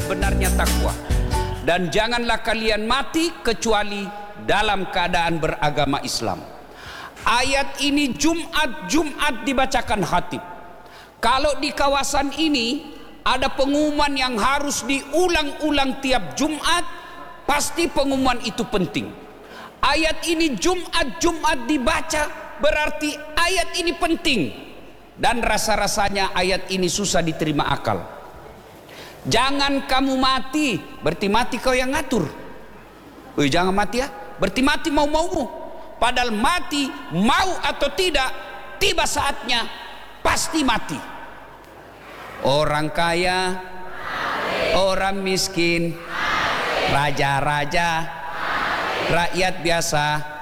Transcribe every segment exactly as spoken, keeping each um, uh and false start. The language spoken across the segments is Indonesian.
sebenarnya takwa. Dan janganlah kalian mati kecuali dalam keadaan beragama Islam. Ayat ini Jumat-Jumat dibacakan khatib. Kalau di kawasan ini ada pengumuman yang harus diulang-ulang tiap Jumat, pasti pengumuman itu penting. Ayat ini Jumat-Jumat dibaca, berarti ayat ini penting. Dan rasa-rasanya ayat ini susah diterima akal. Jangan kamu mati, berarti mati kau yang ngatur. Wih, jangan mati ya, berarti mati mau-maumu. Padahal mati, mau atau tidak, tiba saatnya pasti mati. Orang kaya, orang miskin, raja-raja, rakyat biasa,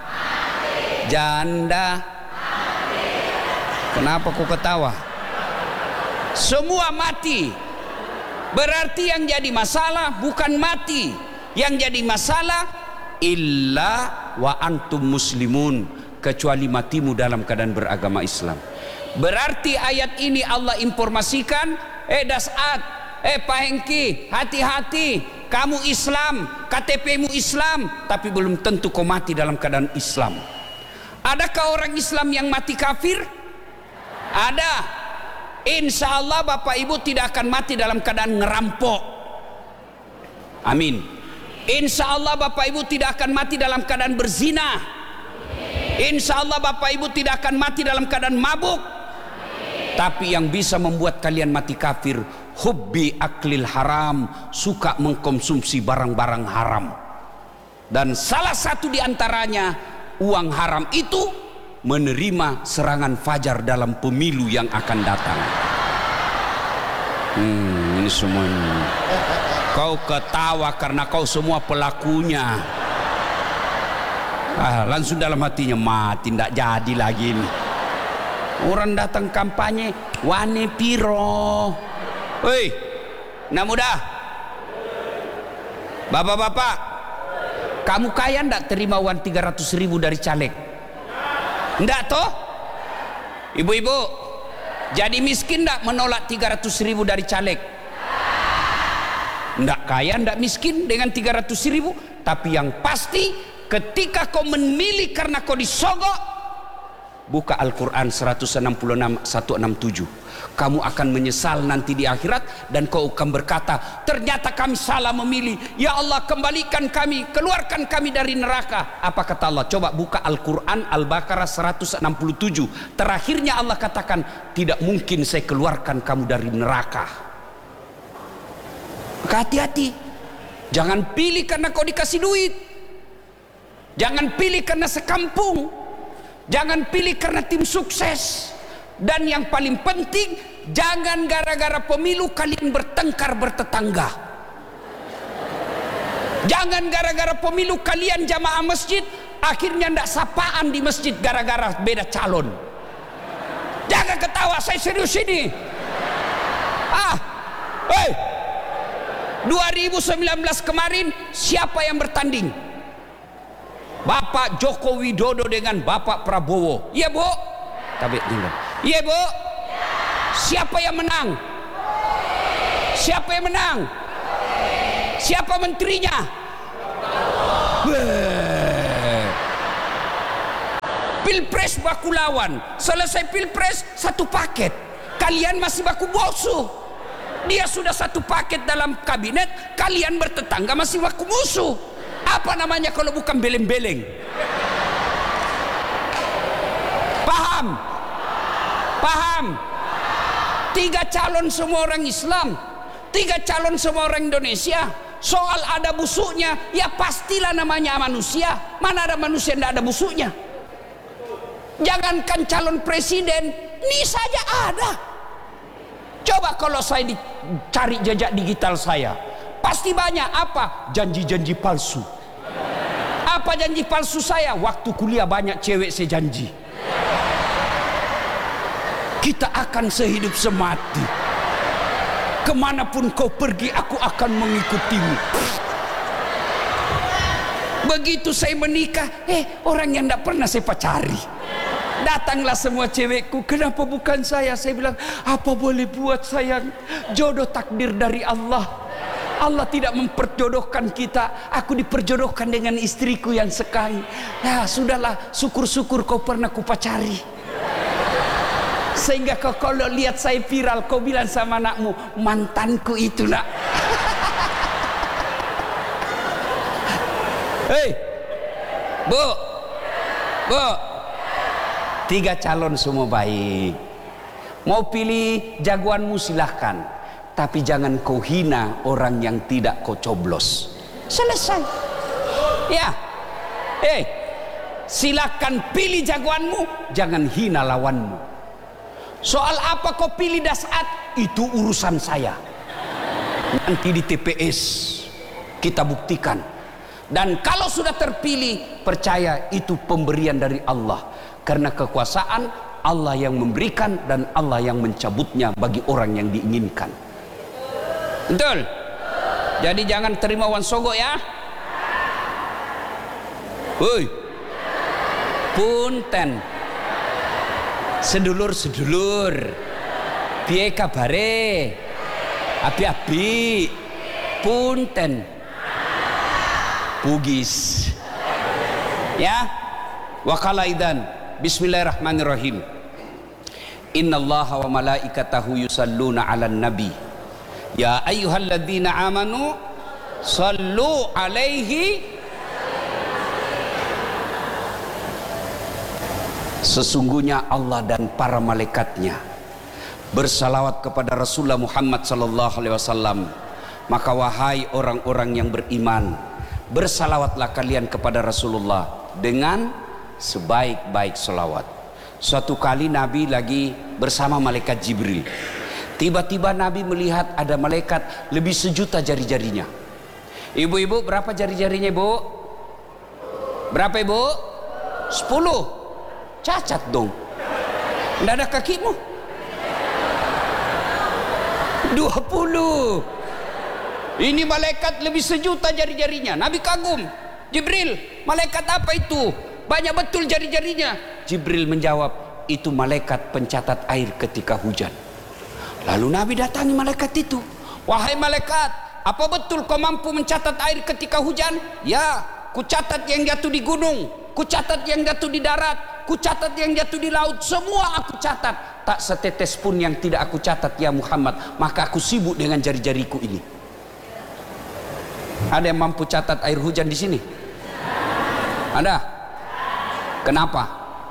janda. Kenapa kau ketawa? Semua mati. Berarti yang jadi masalah bukan mati, yang jadi masalah illa wa antum muslimun, kecuali matimu dalam keadaan beragama Islam. Berarti ayat ini Allah informasikan, eh Dasat, eh Pak Hengki, hati-hati, kamu Islam, K T P-mu Islam, tapi belum tentu kau mati dalam keadaan Islam. Adakah orang Islam yang mati kafir? Ada. Insya Allah Bapak Ibu tidak akan mati dalam keadaan ngerampok. Amin. Insya Allah Bapak Ibu tidak akan mati dalam keadaan berzina. Insya Allah Bapak Ibu tidak akan mati dalam keadaan mabuk. Tapi yang bisa membuat kalian mati kafir, hubbi aklil haram, suka mengkonsumsi barang-barang haram. Dan salah satu diantaranya, uang haram itu menerima serangan fajar dalam pemilu yang akan datang. Hmm, ini semuanya. Kau ketawa karena kau semua pelakunya. Ah, langsung dalam hatinya, mati, tidak jadi lagi ini. Orang datang kampanye, wane piro. Hei, nak muda, bapak-bapak, kamu kaya ndak terima uang tiga ratus ribu dari caleg? Enggak toh? Ibu-ibu, jadi miskin enggak menolak tiga ratus ribu dari caleg? Enggak kaya, enggak miskin dengan tiga ratus ribu. Tapi yang pasti ketika kau memilih karena kau disogok, buka Al-Quran seratus enam puluh enam, seratus enam puluh tujuh. Kamu akan menyesal nanti di akhirat, dan kau akan berkata, ternyata kami salah memilih. Ya Allah, kembalikan kami, keluarkan kami dari neraka. Apa kata Allah? Coba buka Al-Quran Al-Baqarah seratus enam puluh tujuh. Terakhirnya Allah katakan, tidak mungkin saya keluarkan kamu dari neraka. Maka hati-hati. Jangan pilih karena kau dikasih duit. Jangan pilih karena sekampung. Jangan pilih karena tim sukses. Dan yang paling penting, jangan gara-gara pemilu kalian bertengkar bertetangga. Jangan gara-gara pemilu kalian jamaah masjid akhirnya ndak sapaan di masjid gara-gara beda calon. Jangan ketawa, saya serius ini. Ah, hei, dua ribu sembilan belas kemarin siapa yang bertanding? Bapak Joko Widodo dengan Bapak Prabowo. Iya Bu? Tapi tinggal. Iya Bu? Siapa yang menang? Siapa yang menang? Siapa menterinya? Pilpres baku lawan. Selesai pilpres satu paket. Kalian masih baku bosuh. Dia sudah satu paket dalam kabinet, kalian bertetangga masih baku musuh. Apa namanya kalau bukan beleng-beleng? Paham? Paham? Tiga calon semua orang Islam, tiga calon semua orang Indonesia. Soal ada busuknya, ya pastilah namanya manusia. Mana ada manusia yang tidak ada busuknya? Jangankan calon presiden, ini saja ada. Coba kalau saya dicari jejak digital saya, pasti banyak apa? Janji-janji palsu. Apa janji palsu saya? Waktu kuliah banyak cewek saya janji. Kita akan sehidup semati. Kemanapun kau pergi, aku akan mengikutimu. Begitu saya menikah, eh orang yang tidak pernah saya pacari. Datanglah semua cewekku, kenapa bukan saya? Saya bilang, apa boleh buat sayang, jodoh takdir dari Allah. Allah tidak memperjodohkan kita. Aku diperjodohkan dengan istriku yang sekali. Ya sudahlah, syukur-syukur kau pernah kupacari. Sehingga kau kalau lihat saya viral, kau bilang sama anakmu, mantanku itu nak. Hei, Bu, Bu, tiga calon semua baik. Mau pilih jagoanmu silahkan, tapi jangan kau hina orang yang tidak kau coblos. Selesai. Ya, eh, silakan pilih jagoanmu, jangan hina lawanmu. Soal apa kau pilih dasat, itu urusan saya. Nanti di T P S kita buktikan. Dan kalau sudah terpilih, percaya itu pemberian dari Allah. Karena kekuasaan Allah yang memberikan dan Allah yang mencabutnya bagi orang yang diinginkan. Betul? Jadi jangan terima wan sogo ya. Woi, punten, sedulur-sedulur, piye kabare, abi-abi, punten, pugis, ya. Wakala idan, bismillahirrahmanirrahim. Innallaha wa malaikatahu yusalluna 'alan nabi. Ya ayyuhalladzina amanu sallu alaihi. Sesungguhnya Allah dan para malaikatnya bersalawat kepada Rasulullah Muhammad sallallahu alaihi wasallam. Maka wahai orang-orang yang beriman, bersalawatlah kalian kepada Rasulullah dengan sebaik-baik salawat. Suatu kali Nabi lagi bersama malaikat Jibril. Tiba-tiba Nabi melihat ada malaikat lebih sejuta jari-jarinya. Ibu-ibu berapa jari-jarinya, Bu? Berapa, Ibu? Sepuluh. Cacat dong. Tidak ada kakimu. Dua puluh. Ini malaikat lebih sejuta jari-jarinya. Nabi kagum. Jibril, malaikat apa itu? Banyak betul jari-jarinya. Jibril menjawab, itu malaikat pencatat air ketika hujan. Lalu Nabi datangi malaikat itu. Wahai malaikat, apa betul kau mampu mencatat air ketika hujan? Ya, ku catat yang jatuh di gunung, ku catat yang jatuh di darat, ku catat yang jatuh di laut. Semua aku catat. Tak setetes pun yang tidak aku catat ya Muhammad. Maka aku sibuk dengan jari-jariku ini. Ada yang mampu catat air hujan di sini? Ada? Kenapa?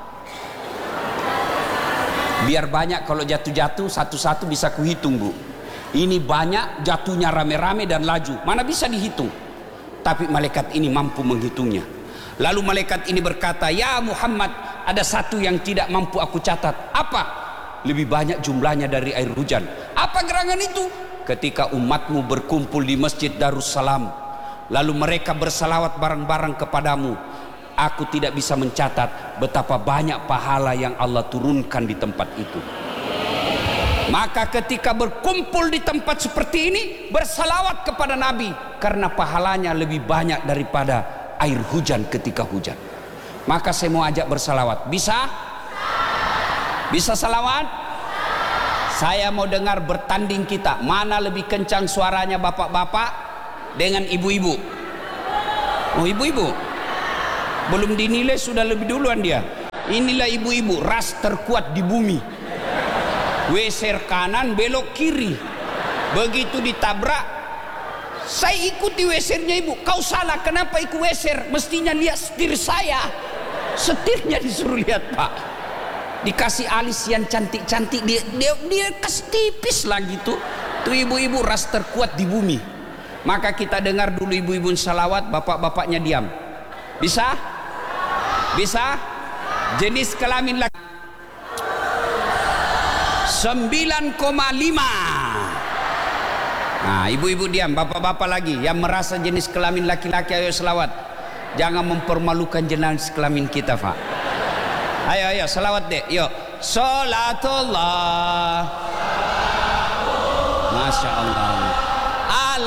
Biar banyak, kalau jatuh-jatuh satu-satu bisa kuhitung, Bu. Ini banyak, jatuhnya rame-rame dan laju. Mana bisa dihitung? Tapi malaikat ini mampu menghitungnya. Lalu malaikat ini berkata, ya Muhammad, ada satu yang tidak mampu aku catat. Apa? Lebih banyak jumlahnya dari air hujan. Apa gerangan itu? Ketika umatmu berkumpul di Masjid Darussalam, lalu mereka bersalawat bareng-bareng kepadamu, aku tidak bisa mencatat betapa banyak pahala yang Allah turunkan di tempat itu. Maka ketika berkumpul di tempat seperti ini, bersalawat kepada Nabi, karena pahalanya lebih banyak daripada air hujan ketika hujan. Maka saya mau ajak bersalawat. Bisa? Bisa salawat? Saya mau dengar bertanding kita. Mana lebih kencang suaranya bapak-bapak dengan ibu-ibu? Oh, ibu-ibu belum dinilai sudah lebih duluan dia. Inilah ibu-ibu, ras terkuat di bumi. Weser kanan, belok kiri. Begitu ditabrak, saya ikuti wesernya ibu. Kau salah, kenapa ikut weser? Mestinya lihat setir saya. Setirnya disuruh lihat, Pak. Dikasih alis yang cantik-cantik, dia dia, dia kasih tipis lagi tuh. Tuh ibu-ibu ras terkuat di bumi. Maka kita dengar dulu ibu-ibu salawat, bapak-bapaknya diam. Bisa? Bisa? Jenis kelamin laki sembilan koma lima. Nah, ibu-ibu diam, bapak-bapak lagi. Yang merasa jenis kelamin laki-laki, ayo selawat. Jangan mempermalukan jenis kelamin kita, Pak. Ayo, ayo, selawat deh. Yuk. Salatullah. Masya Allah.